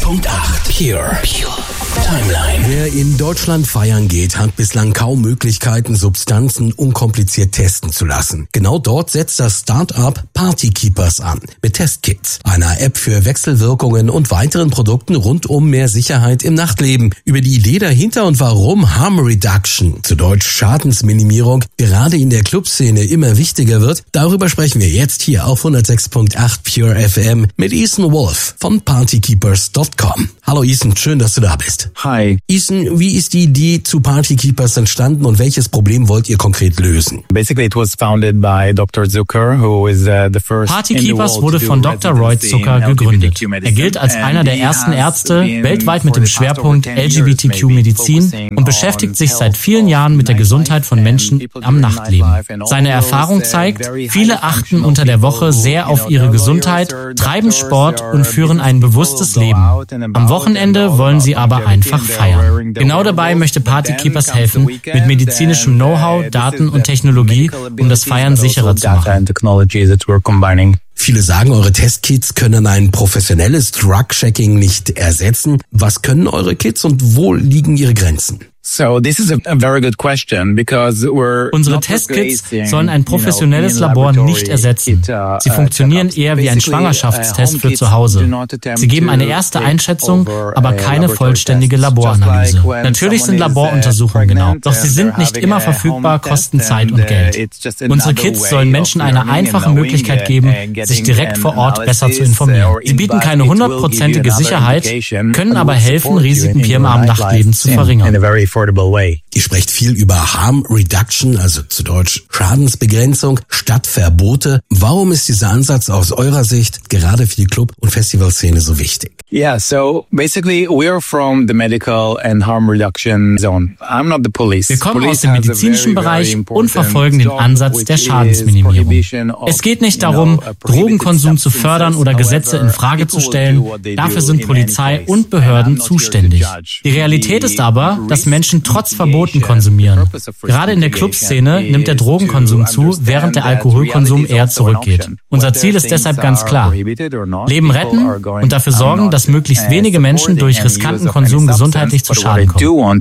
106.8 Pure Timeline. Wer in Deutschland feiern geht, hat bislang kaum Möglichkeiten, Substanzen unkompliziert testen zu lassen. Genau dort setzt das Start-up Party Keepers an. Mit Testkits, einer App für Wechselwirkungen und weiteren Produkten rund um mehr Sicherheit im Nachtleben. Über die Idee dahinter und warum Harm Reduction, zu Deutsch Schadensminimierung, gerade in der Clubszene immer wichtiger wird, darüber sprechen wir jetzt hier auf 106.8 Pure FM mit Ethan Wolf von partykeepers.com. Hallo Ethan, schön, dass du da bist. Hi. Ethan, wie ist die Idee zu Party Keepers entstanden und welches Problem wollt ihr konkret lösen? Basically it was founded by Dr. Zucker, who is the first. Party Keepers wurde von Dr. Roy Zucker gegründet. Er gilt als einer der ersten Ärzte weltweit mit dem Schwerpunkt LGBTQ-Medizin und beschäftigt sich seit vielen Jahren mit der Gesundheit von Menschen am Nachtleben. Seine Erfahrung zeigt, viele achten unter der Woche sehr auf ihre Gesundheit, treiben Sport und führen ein bewusstes Leben. Am Wochenende wollen sie aber einfach feiern. Genau dabei möchte Party Keepers helfen, mit medizinischem Know-how, Daten und Technologie, um das Feiern sicherer zu machen. Viele sagen, eure Testkits können ein professionelles Drug-Checking nicht ersetzen. Was können eure Kits und wo liegen ihre Grenzen? So this is a very good question because Unsere Testkits sollen ein professionelles Labor nicht ersetzen. Sie funktionieren eher wie ein Schwangerschaftstest für zu Hause. Sie geben eine erste Einschätzung, aber keine vollständige Laboranalyse. Natürlich sind Laboruntersuchungen genau, doch sie sind nicht immer verfügbar, kosten Zeit und Geld. Unsere Kits sollen Menschen eine einfache Möglichkeit geben, sich direkt vor Ort besser zu informieren. Sie bieten keine 100%ige Sicherheit, können aber helfen, Risiken wie im Nachtleben zu verringern. Ihr sprecht viel über Harm Reduction, also zu Deutsch Schadensbegrenzung statt Verbote. Warum ist dieser Ansatz aus eurer Sicht gerade für die Club- und Festivalszene so wichtig? Yeah, so basically we are from the medical and harm reduction zone. I'm not the police. Wir kommen aus dem medizinischen Bereich und verfolgen den Ansatz der Schadensminimierung. Es geht nicht darum, Drogenkonsum zu fördern oder Gesetze in Frage zu stellen. Dafür sind Polizei und Behörden zuständig. Die Realität ist aber, dass Menschen trotz Verboten konsumieren. Gerade in der Clubszene nimmt der Drogenkonsum zu, während der Alkoholkonsum eher zurückgeht. Unser Ziel ist deshalb ganz klar: Leben retten und dafür sorgen, dass möglichst wenige Menschen durch riskanten Konsum gesundheitlich zu Schaden kommen.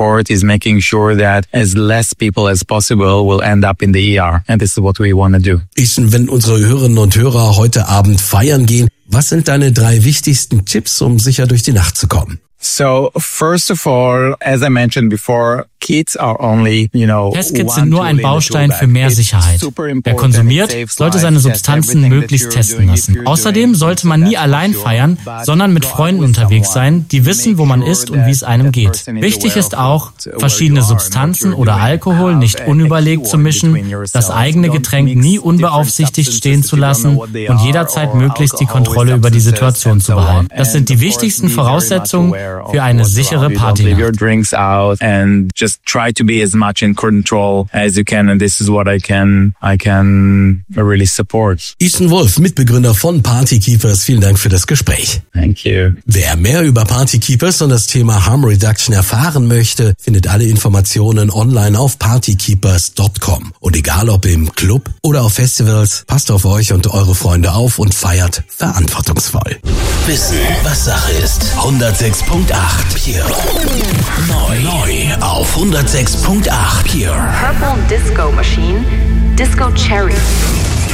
Ethan, wenn unsere Hörerinnen und Hörer heute Abend feiern gehen, was sind deine 3 wichtigsten Tipps, um sicher durch die Nacht zu kommen? So, first of all, as I mentioned before, Testkits sind nur ein Baustein für mehr Sicherheit. Wer konsumiert, sollte seine Substanzen möglichst testen lassen. Außerdem sollte man nie allein feiern, sondern mit Freunden unterwegs sein, die wissen, wo man ist und wie es einem geht. Wichtig ist auch, verschiedene Substanzen oder Alkohol nicht unüberlegt zu mischen, das eigene Getränk nie unbeaufsichtigt stehen zu lassen und jederzeit möglichst die Kontrolle über die Situation zu behalten. Das sind die wichtigsten Voraussetzungen für eine sichere Partynacht. Try to be as much in control as you can, and this is what I can really support. Ethan Wolf, Mitbegründer von Party Keepers, vielen Dank für das Gespräch. Thank you. Wer mehr über Party Keepers und das Thema Harm Reduction erfahren möchte, findet alle Informationen online auf partykeepers.com. Und egal ob im Club oder auf Festivals, passt auf euch und eure Freunde auf und feiert verantwortungsvoll. Wissen, was Sache ist. 106.8 Pure. Neu auf 106.8 Pure. Purple Disco Machine, Disco Cherry.